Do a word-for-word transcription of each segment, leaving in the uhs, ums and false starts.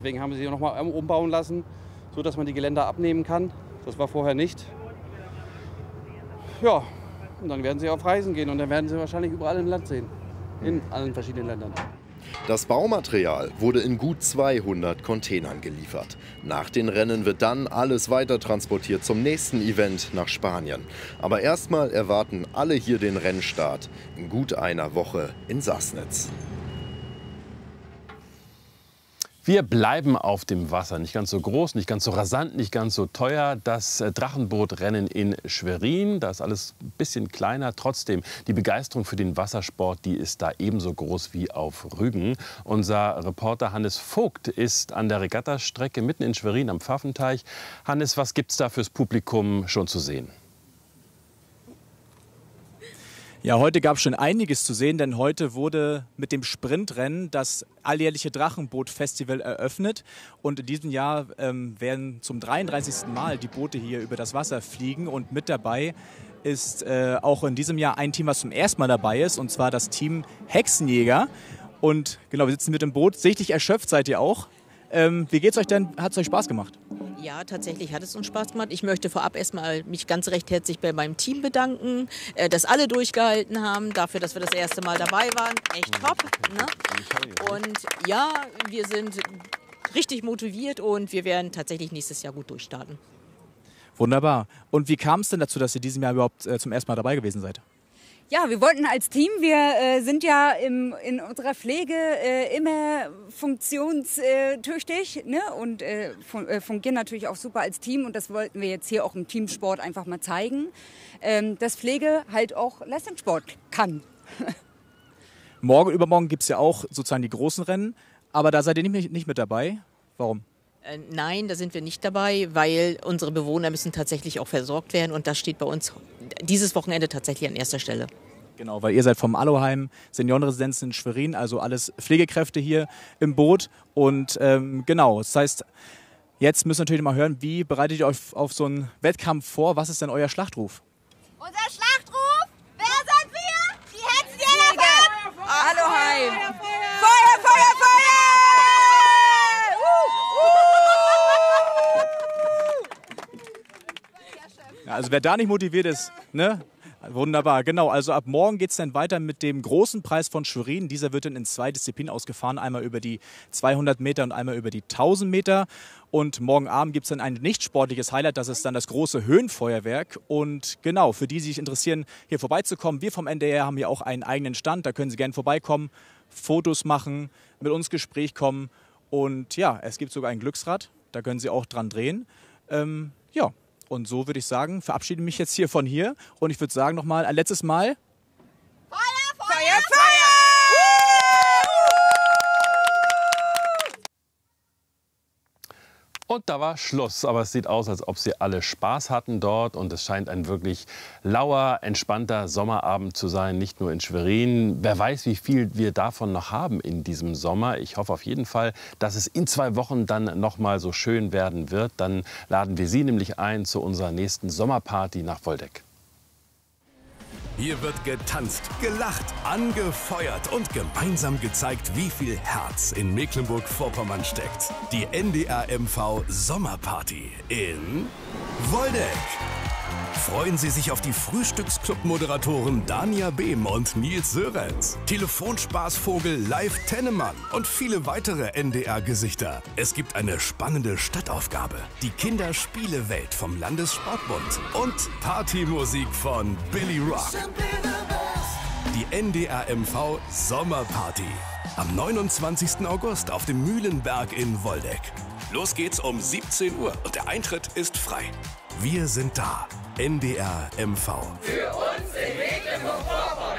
Deswegen haben sie sie nochmal umbauen lassen, sodass man die Geländer abnehmen kann. Das war vorher nicht. Ja, und dann werden sie auf Reisen gehen und dann werden sie wahrscheinlich überall im Land sehen. In allen verschiedenen Ländern. Das Baumaterial wurde in gut zweihundert Containern geliefert. Nach den Rennen wird dann alles weiter transportiert zum nächsten Event nach Spanien. Aber erstmal erwarten alle hier den Rennstart in gut einer Woche in Sassnitz. Wir bleiben auf dem Wasser. Nicht ganz so groß, nicht ganz so rasant, nicht ganz so teuer. Das Drachenbootrennen in Schwerin, da ist alles ein bisschen kleiner. Trotzdem, die Begeisterung für den Wassersport, die ist da ebenso groß wie auf Rügen. Unser Reporter Hannes Vogt ist an der Regattastrecke mitten in Schwerin am Pfaffenteich. Hannes, was gibt es da fürs Publikum schon zu sehen? Ja, heute gab es schon einiges zu sehen, denn heute wurde mit dem Sprintrennen das alljährliche Drachenboot-Festival eröffnet. Und in diesem Jahr ähm, werden zum dreiunddreißigsten Mal die Boote hier über das Wasser fliegen. Und mit dabei ist äh, auch in diesem Jahr ein Team, was zum ersten Mal dabei ist, und zwar das Team Hexenjäger. Und genau, wir sitzen mit dem Boot. Sichtlich erschöpft seid ihr auch. Ähm, wie geht's euch denn? Hat es euch Spaß gemacht? Ja, tatsächlich hat es uns Spaß gemacht. Ich möchte vorab erstmal mich ganz recht herzlich bei meinem Team bedanken, äh, dass alle durchgehalten haben, dafür, dass wir das erste Mal dabei waren. Echt top. Ne? Und ja, wir sind richtig motiviert und wir werden tatsächlich nächstes Jahr gut durchstarten. Wunderbar. Und wie kam es denn dazu, dass ihr dieses Jahr überhaupt äh, zum ersten Mal dabei gewesen seid? Ja, wir wollten als Team, wir äh, sind ja im, in unserer Pflege äh, immer funktionstüchtig, ne? Und äh, fun äh, fungieren natürlich auch super als Team und das wollten wir jetzt hier auch im Teamsport einfach mal zeigen, ähm, dass Pflege halt auch Leistungssport kann. Morgen, übermorgen gibt es ja auch sozusagen die großen Rennen, aber da seid ihr nicht, nicht mit dabei. Warum? Äh, nein, da sind wir nicht dabei, weil unsere Bewohner müssen tatsächlich auch versorgt werden und das steht bei uns dieses Wochenende tatsächlich an erster Stelle. Genau, weil ihr seid vom Aloheim, Seniorenresidenz in Schwerin, also alles Pflegekräfte hier im Boot. Und ähm, genau, das heißt, jetzt müsst ihr natürlich mal hören, wie bereitet ihr euch auf, auf so einen Wettkampf vor? Was ist denn euer Schlachtruf? Unser Schlachtruf, wer sind wir? Die Hexenjäger von Aloheim! Feuer, Feuer, Feuer! Ja, also wer da nicht motiviert ist, ne? Wunderbar, genau. Also ab morgen geht es dann weiter mit dem großen Preis von Schwerin. Dieser wird dann in zwei Disziplinen ausgefahren, einmal über die zweihundert Meter und einmal über die tausend Meter. Und morgen Abend gibt es dann ein nicht sportliches Highlight, das ist dann das große Höhenfeuerwerk. Und genau, für die, die sich interessieren, hier vorbeizukommen, wir vom N D R haben hier auch einen eigenen Stand, da können Sie gerne vorbeikommen, Fotos machen, mit uns Gespräch kommen. Und ja, es gibt sogar ein Glücksrad, da können Sie auch dran drehen. Ähm, ja. Und so würde ich sagen, verabschiede mich jetzt hier von hier. Und ich würde sagen nochmal ein letztes Mal. Feuer, Feuer, Feuer! Feuer! Und da war Schluss. Aber es sieht aus, als ob sie alle Spaß hatten dort. Und es scheint ein wirklich lauer, entspannter Sommerabend zu sein. Nicht nur in Schwerin. Wer weiß, wie viel wir davon noch haben in diesem Sommer. Ich hoffe auf jeden Fall, dass es in zwei Wochen dann noch mal so schön werden wird. Dann laden wir Sie nämlich ein zu unserer nächsten Sommerparty nach Woldeck. Hier wird getanzt, gelacht, angefeuert und gemeinsam gezeigt, wie viel Herz in Mecklenburg-Vorpommern steckt. Die N D R M V Sommerparty in Woldeck. Freuen Sie sich auf die Frühstücksclub-Moderatoren Dania Behm und Nils Sörenz, Telefonspaßvogel Live Tennemann und viele weitere N D R-Gesichter. Es gibt eine spannende Stadtaufgabe, die Kinderspielewelt vom Landessportbund und Partymusik von Billy Rock. Die N D R M V Sommerparty am neunundzwanzigsten August auf dem Mühlenberg in Woldeck. Los geht's um siebzehn Uhr und der Eintritt ist frei. Wir sind da. N D R M V. Für uns in Mecklenburg-Vorpommern.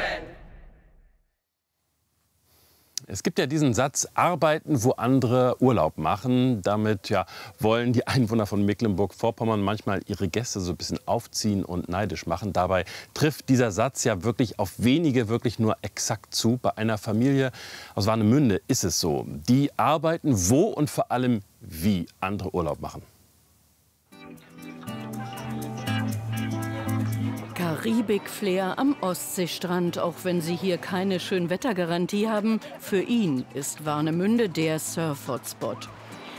Es gibt ja diesen Satz, arbeiten, wo andere Urlaub machen. Damit ja, wollen die Einwohner von Mecklenburg-Vorpommern manchmal ihre Gäste so ein bisschen aufziehen und neidisch machen. Dabei trifft dieser Satz ja wirklich auf wenige wirklich nur exakt zu. Bei einer Familie aus Warnemünde ist es so. Die arbeiten, wo und vor allem wie andere Urlaub machen. Karibik-Flair am Ostseestrand, auch wenn Sie hier keine Schönwettergarantie haben. Für ihn ist Warnemünde der Surf-Hotspot.